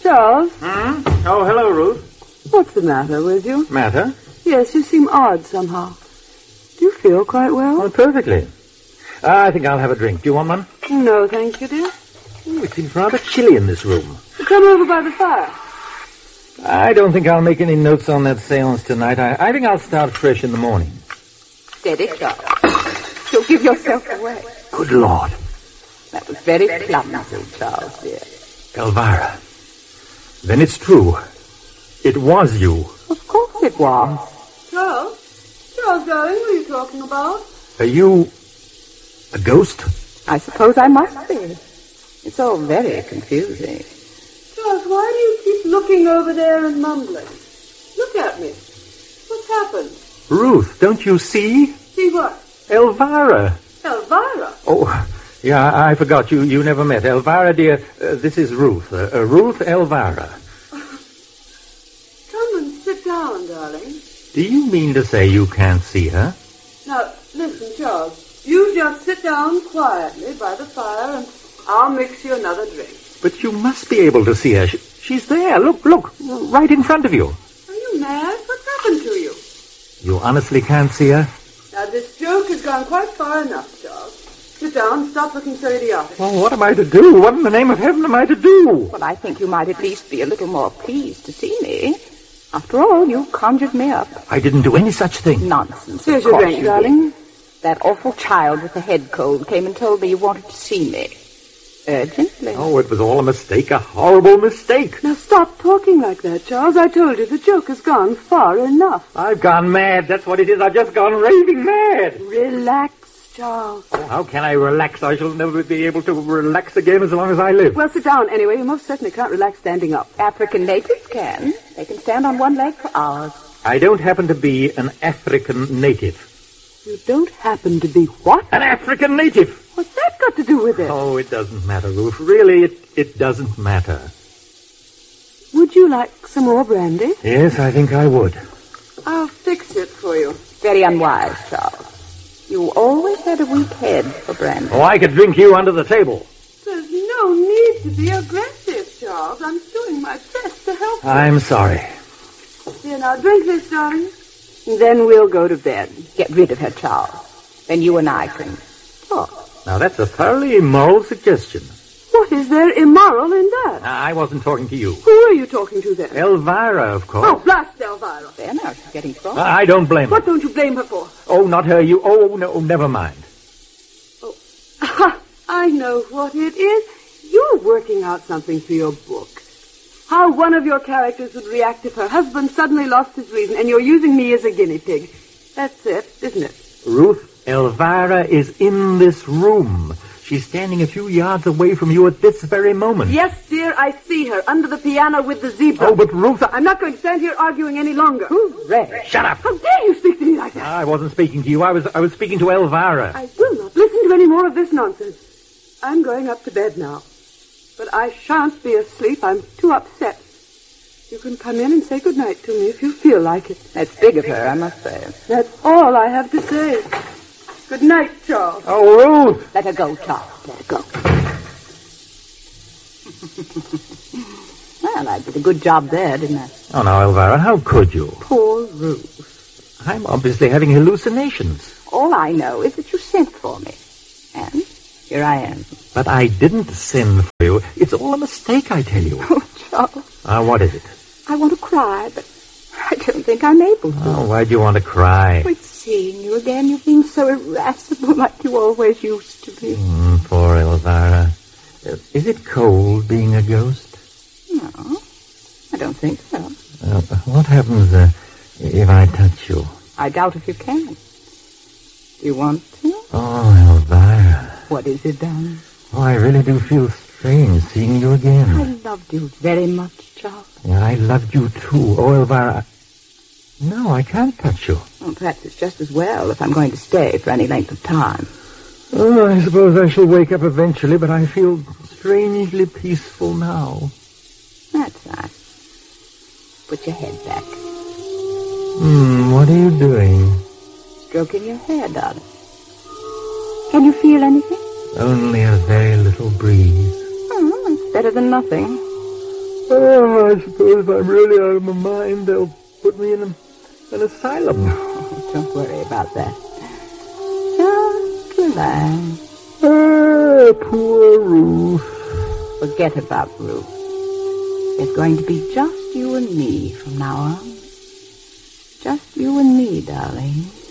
Charles? Oh, hello, Ruth. What's the matter with you? Matter? Yes, you seem odd somehow. Do you feel quite well? Oh, perfectly. I think I'll have a drink. Do you want one? No, thank you, dear. Oh, it seems rather chilly in this room. Come over by the fire. I don't think I'll make any notes on that seance tonight. I think I'll start fresh in the morning. Steady, Charles. You'll give yourself away. Good Lord. That was very clumsy, Charles, dear. Elvira. Then it's true. It was you. Of course it was. Charles? Charles, darling, what are you talking about? Are you a ghost? I suppose I must be. It's all very confusing. Charles, why do you keep looking over there and mumbling? Look at me. What's happened? Ruth, don't you see? See what? Elvira. Elvira? Oh, yeah, I forgot. You never met. Elvira, dear, this is Ruth. Ruth Elvira. Come and sit down, darling. Do you mean to say you can't see her? Now, listen, Charles. You just sit down quietly by the fire and I'll mix you another drink. But you must be able to see her. She's there. Look, right in front of you. Are you mad? What's happened to you? You honestly can't see her? Now, this joke has gone quite far enough, Charles. Sit down. Stop looking so idiotic. Well, what am I to do? What in the name of heaven am I to do? Well, I think you might at least be a little more pleased to see me. After all, you conjured me up. I didn't do any such thing. Nonsense. Here's your drink, darling. That awful child with the head cold came and told me you wanted to see me. Urgently. Oh, it was all a mistake, a horrible mistake. Now stop talking like that, Charles. I told you the joke has gone far enough. I've gone mad. That's what it is. I've just gone raving mad. Relax, Charles. Oh, how can I relax? I shall never be able to relax again as long as I live. Well, sit down anyway. You most certainly can't relax standing up. African natives can. They can stand on one leg for hours. I don't happen to be an African native. You don't happen to be what? An African native. What's that got to do with it? Oh, it doesn't matter, Ruth. Really, it doesn't matter. Would you like some more brandy? Yes, I think I would. I'll fix it for you. Very unwise, Charles. You always had a weak head for brandy. Oh, I could drink you under the table. There's no need to be aggressive, Charles. I'm doing my best to help you. I'm sorry. Here, now, drink this, darling. And then we'll go to bed. Get rid of her, Charles. Then you and I can talk. Now, that's a thoroughly immoral suggestion. What is there immoral in that? I wasn't talking to you. Who are you talking to then? Elvira, of course. Oh, blast Elvira. There, now she's getting cross. I don't blame her. What don't you blame her for? Oh, not her. You. Oh, no, never mind. Oh, I know what it is. You're working out something for your book. How one of your characters would react if her husband suddenly lost his reason, and you're using me as a guinea pig. That's it, isn't it? Ruth, Elvira is in this room. She's standing a few yards away from you at this very moment. Yes, dear, I see her under the piano with the zebra. Oh, but Ruth... I'm not going to stand here arguing any longer. Ray, shut up. How dare you speak to me like that? I wasn't speaking to you. I was speaking to Elvira. I will not listen to any more of this nonsense. I'm going up to bed now. But I shan't be asleep. I'm too upset. You can come in and say goodnight to me if you feel like it. That's big of her, I must say. That's all I have to say. Good night, Charles. Oh, Ruth! Let her go, Charles. Let her go. Well, I did a good job there, didn't I? Oh, now, Elvira, how could you? Poor Ruth. I'm obviously having hallucinations. All I know is that you sent for me. And here I am. But I didn't send for you. It's all a mistake, I tell you. Oh, Charles. What is it? I want to cry, but I don't think I'm able to. Oh, why do you want to cry? With seeing you again, you've been so irascible like you always used to be. Poor Elvira. Is it cold being a ghost? No, I don't think so. What happens if I touch you? I doubt if you can. Do you want to? Oh, Elvira. What is it, darling? Oh, I really do feel strange seeing you again. I loved you very much, Charles. Yeah, I loved you too. Oh, Elvira. No, I can't touch you. Well, perhaps it's just as well if I'm going to stay for any length of time. Oh, I suppose I shall wake up eventually, but I feel strangely peaceful now. That's nice. Put your head back. What are you doing? Stroking your hair, darling. Can you feel anything? Only a very little breeze. Oh, it's better than nothing. Oh, I suppose if I'm really out of my mind, they'll put me in an asylum. Oh, don't worry about that. Just relax. Poor Ruth. Forget about Ruth. It's going to be just you and me from now on. Just you and me, darling.